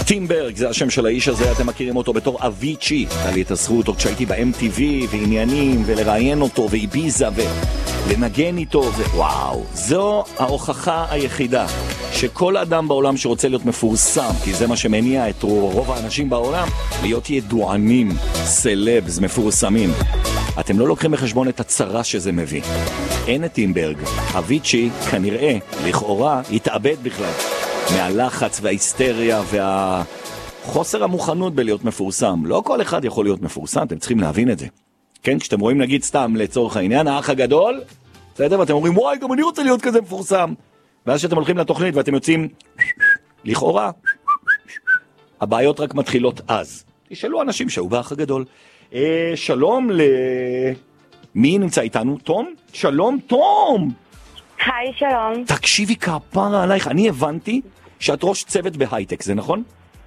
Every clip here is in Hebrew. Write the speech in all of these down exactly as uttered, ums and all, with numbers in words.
טים ברג, זה השם של האיש הזה, אתם מכירים אותו בתור אביצ'י. היה לי את הזכות עוד כשהייתי ב-אם טי וי ועניינים ולראיין אותו ואיביזה ולנגן איתו ווואו, זו ההוכחה היחידה שכל אדם בעולם שרוצה להיות מפורסם, כי זה מה שמניע את רוב האנשים בעולם, להיות ידוענים, סלבס, מפורסמים. אתם לא לוקחים בחשבון את הצרה שזה מביא. אין את טים ברג, אביצ'י כנראה, לכאורה, התאבד בכלל מהלחץ וההיסטריה והחוסר המוכנות בלהיות מפורסם. לא כל אחד יכול להיות מפורסם, אתם צריכים להבין את זה. כן, כשאתם רואים נגיד סתם לצורך העניין, האח הגדול, בסדר, ואתם אומרים, וואי, גם אני רוצה להיות כזה מפורסם. ואז שאתם הולכים לתוכנית ואתם יוצאים, לכאורה, הבעיות רק מתחילות אז. תשאלו אנשים שהיו באח הגדול. אה, שלום ל... מי נמצא איתנו? תום? שלום, תום! היי, שלום. תקשיבי כפרה עלייך, אני הבנתי שאת ראש צוות בהייטק, זה נכון?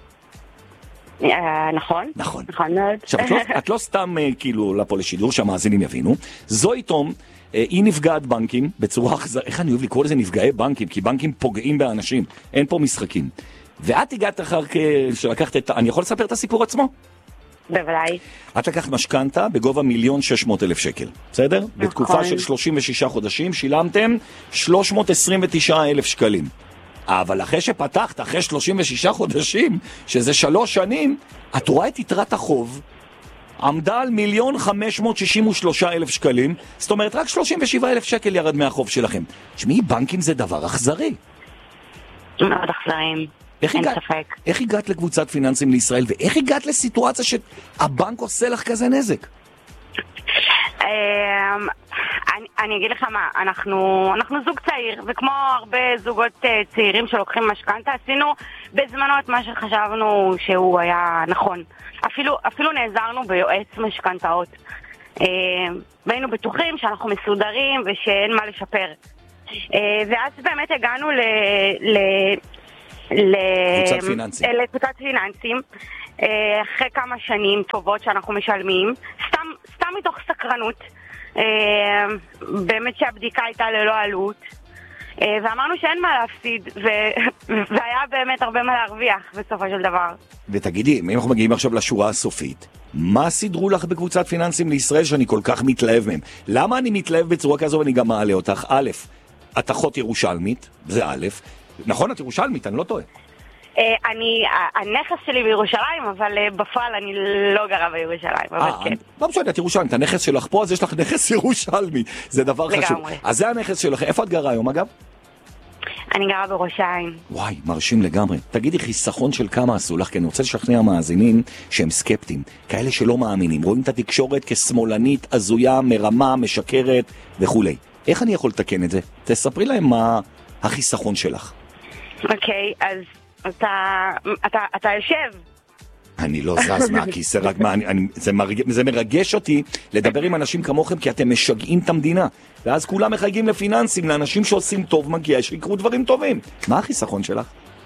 נכון. נכון. נכון מאוד. עכשיו, את לא, את לא סתם כאילו לפה לשידור שהמאזינים יבינו. זוהי תום, היא נפגעת בנקים בצורה אכזרית. איך אני אוהב לקרוא לזה נפגעי בנקים? כי בנקים פוגעים באנשים. אין פה משחקים. ואת הגעת אחר שלקחת את... אני יכול לספר את הסיפור עצמו? בוודאי. את לקחת משכנתה בגובה מיליון שש מאות אלף שקל, בסדר? נכון. בתקופה של שלושים ושישה חודשים שילמתם שלוש מאות עשרים ותשעה אלף שקלים. אבל אחרי שפתחת, אחרי שלושים ושישה חודשים, שזה שלוש שנים, את רואה את יתרת החוב, עמדה על מיליון חמש מאות שישים ושלושה אלף שקלים, זאת אומרת רק שלושים ושבעה אלף שקל ירד מהחוב שלכם. שמי, בנקים זה דבר אכזרי. מאוד אכזריים. איך הגעת, איך הגעת לקבוצת פיננסים לישראל, ואיך הגעת לסיטואציה שהבנק עושה לך כזה נזק? אני, אני אגיד לך מה, אנחנו, אנחנו זוג צעיר, וכמו הרבה זוגות צעירים שלוקחים משכנתה, עשינו בזמנו את מה שחשבנו שהוא היה נכון. אפילו, אפילו נעזרנו ביועץ משכנתאות. והיינו בטוחים שאנחנו מסודרים ושאין מה לשפר. ואז באמת הגענו ל... ל לקבוצת פיננסים. לקבוצת פיננסים, אחרי כמה שנים טובות שאנחנו משלמים, סתם, סתם מתוך סקרנות, באמת שהבדיקה הייתה ללא עלות, ואמרנו שאין מה להפסיד, והיה באמת הרבה מה להרוויח בסופו של דבר. ותגידי, אם אנחנו מגיעים עכשיו לשורה הסופית, מה סידרו לך בקבוצת פיננסים לישראל שאני כל כך מתלהב מהם? למה אני מתלהב בצורה כזו ואני גם מעלה אותך? א', את אחות ירושלמית, זה א', נכון, את ירושלמית, אני לא טועה. אני, הנכס שלי בירושלים, אבל בפועל אני לא גרה בירושלים, אבל כן. לא משנה, את ירושלמית, הנכס שלך פה, אז יש לך נכס ירושלמי, זה דבר חשוב. אז זה הנכס שלך, איפה את גרה היום אגב? אני גרה בראש העין. וואי, מרשים לגמרי. תגידי, חיסכון של כמה עשו לך? כי אני רוצה לשכנע מאזינים שהם סקפטיים, כאלה שלא מאמינים, רואים את התקשורת כשמאלנית, הזויה, מרמה, משקרת וכולי. איך אני יכול לתקן את זה? תספרי להם מה החיסכון שלך. אוקיי, אז אתה, אתה, אתה יושב. אני לא זז מהכיסא, רק מה, אני, אני, זה, מרג, זה מרגש אותי לדבר עם אנשים כמוכם, כי אתם משגעים את המדינה. ואז כולם מחייגים לפיננסים, לאנשים שעושים טוב מגיע, שיקרו דברים טובים. מה החיסכון שלך?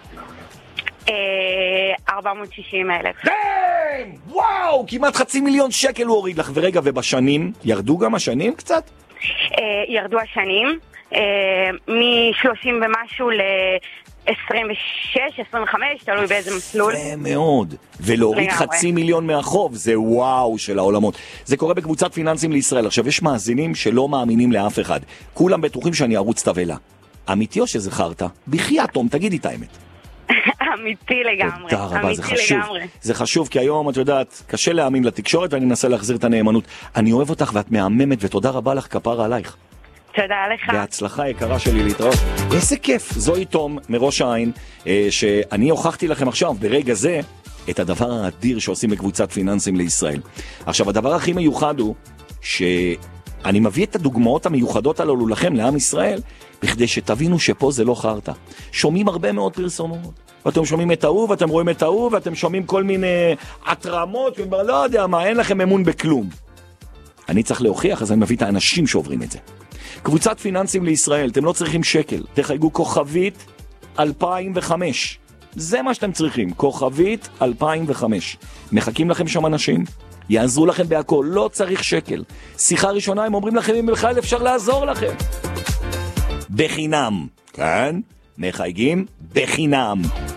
ארבע מאות ושישים אלף. וואו, כמעט חצי מיליון שקל הוא הוריד לך. ורגע, ובשנים, ירדו גם השנים קצת? ירדו השנים, מ-שלושים ומשהו ל-עשרים ושש, עשרים וחמש, תלוי באיזה מסלול. זה מאוד. ולהוריד חצי מיליון מהחוב, זה וואו של העולמות. זה קורה בקבוצת פיננסים לישראל. עכשיו, יש מאזינים שלא מאמינים לאף אחד. כולם בטוחים שאני ערוץ תבלה. אמיתי או שזה חרטה? בחייאת, תום, תגידי את האמת. אמיתי לגמרי. תודה רבה, זה חשוב. זה חשוב, כי היום, את יודעת, קשה להאמין לתקשורת, ואני מנסה להחזיר את הנאמנות. אני אוהב אותך ואת מהממת, ותודה רבה לך, כפרה עלייך. תודה לך. בהצלחה יקרה שלי להתראות. איזה כיף, זוהי תום מראש העין, שאני הוכחתי לכם עכשיו, ברגע זה, את הדבר האדיר שעושים בקבוצת פיננסים לישראל. עכשיו, הדבר הכי מיוחד הוא, שאני מביא את הדוגמאות המיוחדות הללו לכם, לעם ישראל, בכדי שתבינו שפה זה לא חרטה. שומעים הרבה מאוד פרסומות. ואתם שומעים את ההוא, ואתם רואים את ההוא, ואתם שומעים כל מיני התרמות, ולא יודע מה, אין לכם אמון בכלום. אני צריך להוכיח, אז אני מביא את האנשים שעוברים את זה. קבוצת פיננסים לישראל, אתם לא צריכים שקל, תחייגו כוכבית אלפיים וחמש. זה מה שאתם צריכים, כוכבית אלפיים וחמש. מחכים לכם שם אנשים, יעזרו לכם בהכל, לא צריך שקל. שיחה ראשונה הם אומרים לכם אם בכלל אפשר לעזור לכם. בחינם, כן? מחייגים בחינם.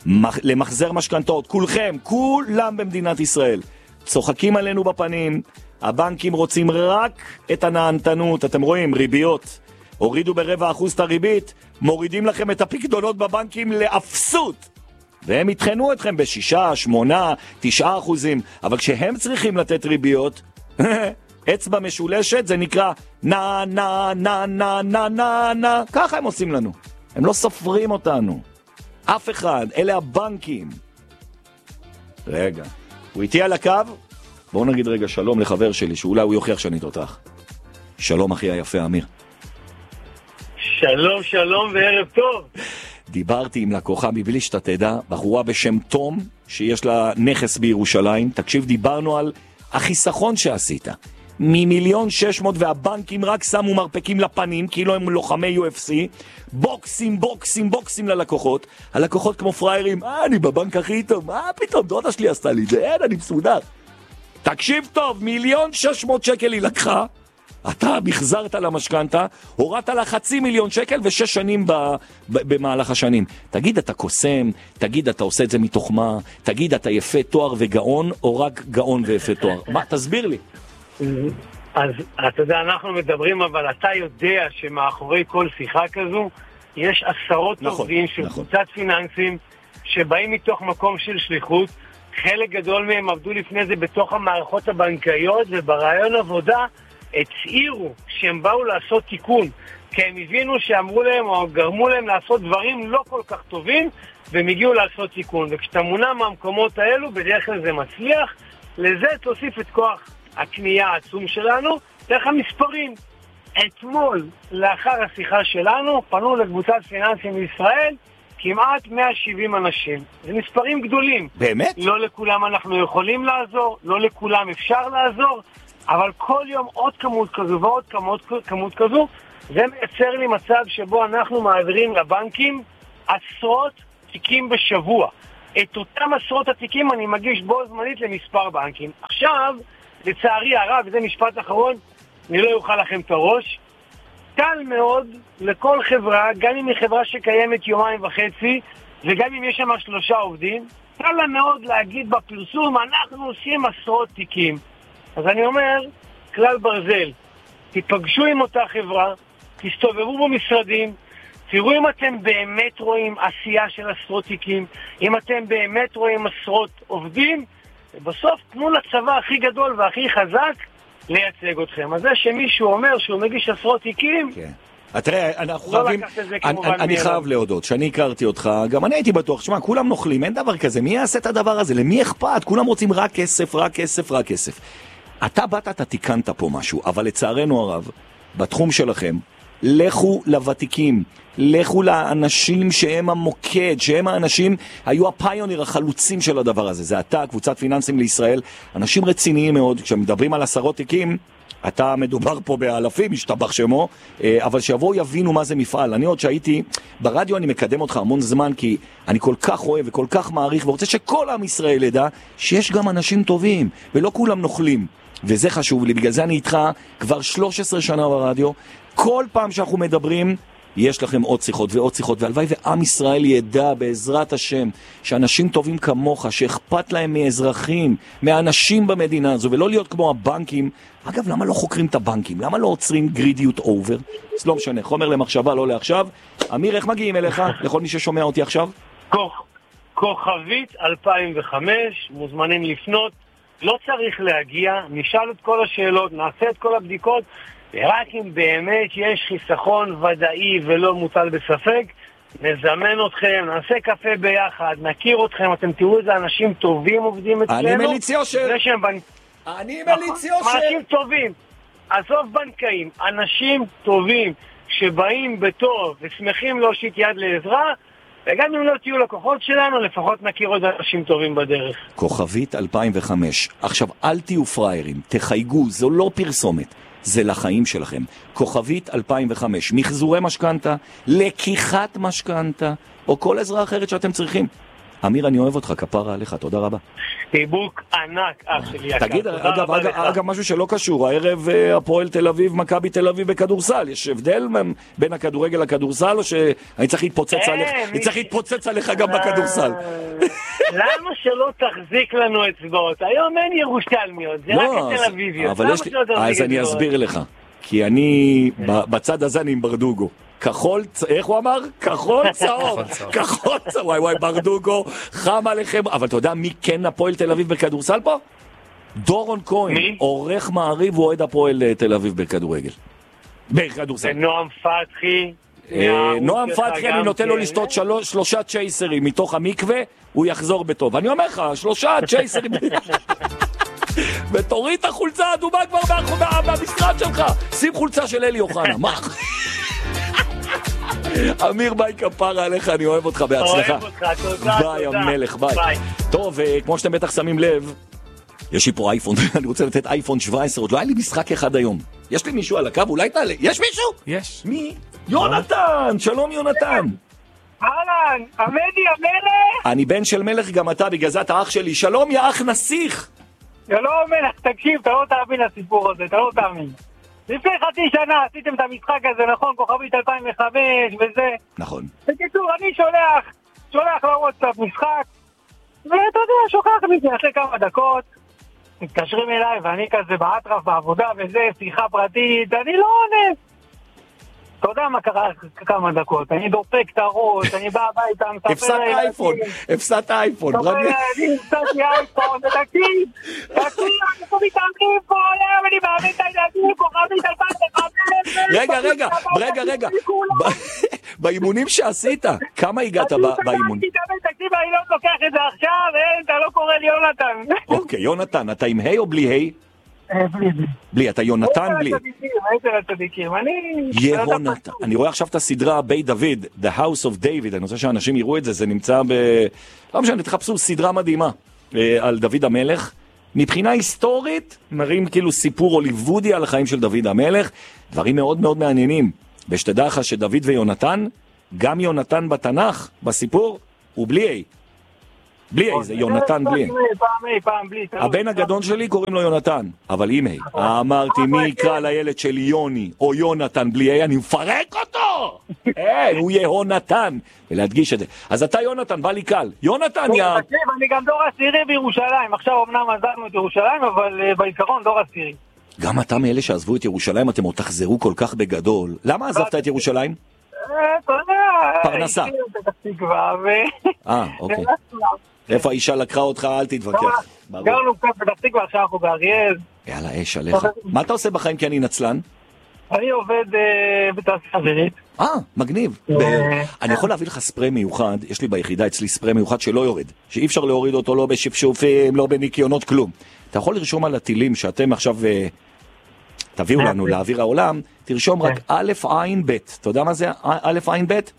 למחזר משכנתאות, כולכם, כולם במדינת ישראל, צוחקים עלינו בפנים, הבנקים רוצים רק את הנענתנות, אתם רואים, ריביות, הורידו ברבע אחוז את הריבית, מורידים לכם את הפקדונות בבנקים לאפסות, והם יתחנו אתכם בשישה, שמונה, תשעה אחוזים, אבל כשהם צריכים לתת ריביות, אצבע משולשת, זה נקרא נה נה נה נה נה נה נה, ככה הם עושים לנו, הם לא סופרים אותנו, אף אחד, אלה הבנקים. רגע, הוא איתי על הקו? בואו נגיד רגע שלום לחבר שלי, שאולי הוא יוכיח שאני תותח. שלום אחי היפה אמיר. שלום שלום וערב טוב. דיברתי עם לקוחה מבלי שאתה תדע, בחורה בשם תום, שיש לה נכס בירושלים, תקשיב, דיברנו על החיסכון שעשית. ממיליון שש מאות והבנקים רק שמו מרפקים לפנים, כאילו הם לוחמי יו אף סי, בוקסים, בוקסים, בוקסים ללקוחות, הלקוחות כמו פריירים, אה, אני בבנק הכי טוב, מה פתאום, דודה שלי עשתה לי, זה אין, אני מסודר. תקשיב טוב, מיליון שש מאות שקל היא לקחה, אתה מחזרת למשכנתה, הורדת לה חצי מיליון שקל ושש שנים ב, ב, במהלך השנים. תגיד, אתה קוסם, תגיד, אתה עושה את זה מתוך מה, תגיד, אתה יפה תואר וגאון, או רק גאון ויפה תואר? מה, תסביר לי. אז אתה יודע, אנחנו מדברים, אבל אתה יודע שמאחורי כל שיחה כזו, יש עשרות נכון, עובדים של נכון. קבוצת פיננסים, שבאים מתוך מקום של שליחות, חלק גדול מהם עבדו לפני זה בתוך המערכות הבנקאיות, וברעיון עבודה הצעירו שהם באו לעשות תיקון, כי הם הבינו שאמרו להם או גרמו להם לעשות דברים לא כל כך טובים, והם הגיעו לעשות תיקון. וכשאתה מונע מהמקומות האלו, בדרך כלל זה מצליח, לזה תוסיף את כוח הקנייה העצום שלנו, דרך המספרים. אתמול, לאחר השיחה שלנו, פנו לקבוצת פיננסים בישראל, כמעט מאה שבעים אנשים. זה מספרים גדולים. באמת? לא לכולם אנחנו יכולים לעזור, לא לכולם אפשר לעזור, אבל כל יום עוד כמות כזו ועוד כמות, כמות כזו, זה מייצר לי מצב שבו אנחנו מעבירים לבנקים עשרות תיקים בשבוע. את אותם עשרות התיקים אני מגיש בו זמנית למספר בנקים. עכשיו, לצערי הרב, וזה משפט אחרון, אני לא יוכל לכם את הראש, קל מאוד לכל חברה, גם אם היא חברה שקיימת יומיים וחצי, וגם אם יש שם שלושה עובדים, קל לה מאוד להגיד בפרסום, אנחנו עושים עשרות תיקים. אז אני אומר, כלל ברזל, תיפגשו עם אותה חברה, תסתובבו במשרדים, תראו אם אתם באמת רואים עשייה של עשרות תיקים, אם אתם באמת רואים עשרות עובדים, ובסוף תנו לצבא הכי גדול והכי חזק לייצג אתכם. אז זה שמישהו אומר שהוא מגיש עשרות תיקים, כן. תראה, אנחנו חייבים, אני חייב להודות, שאני הכרתי אותך, גם אני הייתי בטוח, שמה, כולם נוכלים, אין דבר כזה, מי יעשה את הדבר הזה? למי אכפת? כולם רוצים רק כסף, רק כסף, רק כסף. אתה באת, אתה תיקנת פה משהו, אבל לצערנו הרב, בתחום שלכם, לכו לוותיקים, לכו לאנשים שהם המוקד, שהם האנשים, היו הפיוניר, החלוצים של הדבר הזה. זה אתה, קבוצת פיננסים לישראל, אנשים רציניים מאוד, כשמדברים על עשרות תיקים, אתה מדובר פה באלפים, משתבח שמו, אבל שיבואו יבינו מה זה מפעל. אני עוד שהייתי, ברדיו אני מקדם אותך המון זמן, כי אני כל כך אוהב וכל כך מעריך, ורוצה שכל עם ישראל ידע שיש גם אנשים טובים, ולא כולם נוכלים. וזה חשוב לי, בגלל זה אני איתך כבר שלוש עשרה שנה ברדיו, כל פעם שאנחנו מדברים, יש לכם עוד שיחות ועוד שיחות, והלוואי ועם ישראל ידע בעזרת השם, שאנשים טובים כמוך, שאכפת להם מאזרחים, מאנשים במדינה הזו, ולא להיות כמו הבנקים. אגב, למה לא חוקרים את הבנקים? למה לא עוצרים גרידיות אובר? אז לא משנה, חומר למחשבה, לא לעכשיו. אמיר, איך מגיעים אליך? לכל מי ששומע אותי עכשיו? כוכ, כוכבית אלפיים וחמש, מוזמנים לפנות, לא צריך להגיע, נשאל את כל השאלות, נעשה את כל הבדיקות, ורק אם באמת יש חיסכון ודאי ולא מוטל בספק, נזמן אתכם, נעשה קפה ביחד, נכיר אתכם, אתם תראו איזה אנשים טובים עובדים אצלנו. אני מליץ יושר. בנ... אני מליץ יושר. אנשים טובים, עזוב בנקאים, אנשים טובים שבאים בטוב ושמחים להושיט יד לעזרה, וגם אם לא תהיו לקוחות שלנו, לפחות נכיר עוד אנשים טובים בדרך. כוכבית אלפיים וחמש. עכשיו, אל תהיו פריירים, תחייגו, זו לא פרסומת. זה לחיים שלכם. כוכבית אלפיים וחמש. מחזורי משכנתה, לקיחת משכנתה, או כל עזרה אחרת שאתם צריכים. אמיר, אני אוהב אותך, כפרה עליך, תודה רבה. חיבוק ענק, אח שלי יקר. תגיד, אגב, אגב, אגב, משהו שלא קשור, הערב הפועל תל אביב, מכבי תל אביב בכדורסל, יש הבדל בין הכדורגל לכדורסל, או שאני צריך להתפוצץ עליך, אני צריך להתפוצץ עליך גם בכדורסל. למה שלא תחזיק לנו אצבעות? היום אין ירושלמיות, זה רק תל אביביות. אז אני אסביר לך, כי אני, בצד הזה אני עם ברדוגו. כחול, איך הוא אמר? כחול צהוב. כחול צהוב. וואי וואי, ברדוגו, חם עליכם. אבל אתה יודע מי כן הפועל תל אביב בכדורסל פה? דורון כהן. מי? עורך מעריב, הוא אוהד הפועל תל אביב בכדורגל. בכדורסל. נועם פתחי. נועם פתחי, אני נותן לו לשתות שלושה צ'ייסרים מתוך המקווה, הוא יחזור בטוב. אני אומר לך, שלושה צ'ייסרים. ותוריד את החולצה האדומה כבר במשרד שלך. שים חולצה של אלי אוחנה. מה? אמיר, ביי, כפרה עליך, אני אוהב אותך, בהצלחה. אוהב אותך, תודה, ביי, המלך, ביי. טוב, כמו שאתם בטח שמים לב, יש לי פה אייפון, אני רוצה לתת אייפון שבע עשרה, עוד לא היה לי משחק אחד היום. יש לי מישהו על הקו, אולי תעלה. יש מישהו? יש. מי? יונתן, שלום יונתן. אהלן, עמדי המלך. אני בן של מלך, גם אתה, בגלל זה אתה אח שלי. שלום, יא אח נסיך. שלום מלך, תקשיב, אתה לא תאמין לסיפור הזה, אתה לא תאמין. לפני חצי שנה עשיתם את המשחק הזה, נכון? כוכבית אלפיים וחמש וזה. נכון. בקיצור, אני שולח, שולח לוואטסאפ משחק, ואתה יודע, שוכח מזה, אחרי כמה דקות, מתקשרים אליי, ואני כזה באטרף בעבודה וזה, שיחה פרטית, אני לא עונה. אתה יודע מה קרה כמה דקות, אני דופק את הראש, אני בא הביתה, מספר... הפסדת אייפון, הפסדת אייפון. אני הפסדתי אייפון, ותקשיב, תקשיב, אנחנו מתאמנים פה, אני מאמין את הילדים, כוכבית אלפיים וחמש. רגע, רגע, רגע, רגע. באימונים שעשית, כמה הגעת באימון? תקשיב, אני לא לוקח את זה עכשיו, אתה לא קורא לי יונתן. אוקיי, יונתן, אתה עם היי או בלי היי? בלי. בלי, אתה יונתן בלי. הייתי לצדיקים, אני... יהונתן. אני רואה עכשיו את הסדרה בי דוד, The House of David, אני רוצה שאנשים יראו את זה, זה נמצא ב... לא משנה, תחפשו סדרה מדהימה על דוד המלך. מבחינה היסטורית, מראים כאילו סיפור הוליוודי על החיים של דוד המלך, דברים מאוד מאוד מעניינים. ושתדע לך שדוד ויונתן, גם יונתן בתנ"ך, בסיפור, הוא בלי איי. בלי איי, זה יונתן בלי איי. הבן הגדול שלי קוראים לו יונתן, אבל עם איי. אמרתי, מי יקרא לילד שלי יוני או יונתן בלי איי, אני מפרק אותו! אין, הוא יהונתן. ולהדגיש את זה. אז אתה יונתן, בא לי קל. יונתן, יא... תקשיב, אני גם דור עשירי בירושלים. עכשיו אמנם עזבנו את ירושלים, אבל בעיקרון דור עשירי. גם אתה מאלה שעזבו את ירושלים, אתם עוד תחזרו כל כך בגדול. למה עזבת את ירושלים? אתה יודע... פרנסה. אה, אוקיי. איפה האישה לקחה אותך, אל תתווכח. גרנו קצת פתח תקווה, עכשיו אנחנו באריאל. יאללה, אש עליך. מה אתה עושה בחיים כי אני נצלן? אני עובד בתעשייה אווירית. אה, מגניב. אני יכול להביא לך ספרי מיוחד, יש לי ביחידה אצלי ספרי מיוחד שלא יורד, שאי אפשר להוריד אותו לא בשפשופים, לא בניקיונות, כלום. אתה יכול לרשום על הטילים שאתם עכשיו תביאו לנו לאוויר העולם, תרשום רק א' עין ב'. אתה יודע מה זה א' עין ב'?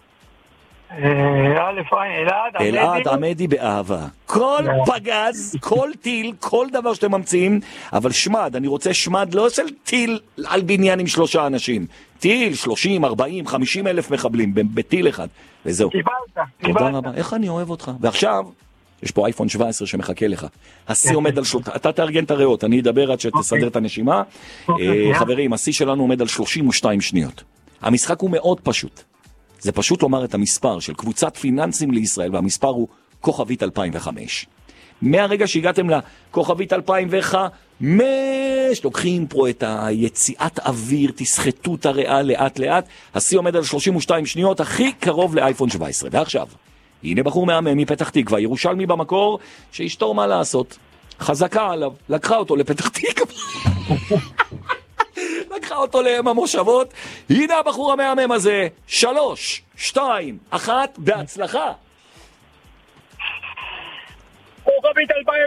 א' עין, אלעד, אלעד עמדי באהבה. כל פגז, כל טיל, כל דבר שאתם ממציאים, אבל שמד, אני רוצה שמד לא של טיל על בניין עם שלושה אנשים. טיל, שלושים, ארבעים, חמישים אלף מחבלים, בטיל אחד, וזהו. קיבלת, קיבלת. תודה רבה, איך אני אוהב אותך. ועכשיו, יש פה אייפון שבע עשרה שמחכה לך. השיא עומד על שלושים, אתה תארגן את הריאות, אני אדבר עד שתסדר את הנשימה. חברים, השיא שלנו עומד על שלושים ושתיים שניות. המשחק הוא מאוד פשוט. זה פשוט לומר את המספר של קבוצת פיננסים לישראל, והמספר הוא כוכבית אלפיים וחמש. מהרגע שהגעתם לכוכבית אלפיים וחמש, לוקחים פה את היציאת אוויר, תסחטו את הריאה לאט לאט, השיא עומד על שלושים ושתיים שניות, הכי קרוב לאייפון שבע עשרה. ועכשיו, הנה בחור מהמם מפתח תקווה, ירושלמי במקור, שישתור מה לעשות. חזקה עליו, לקחה אותו לפתח תקווה. לקחה אותו להם המושבות. הנה הבחור המהמם הזה. שלוש, שתיים, אחת, בהצלחה. כוכבית אלפיים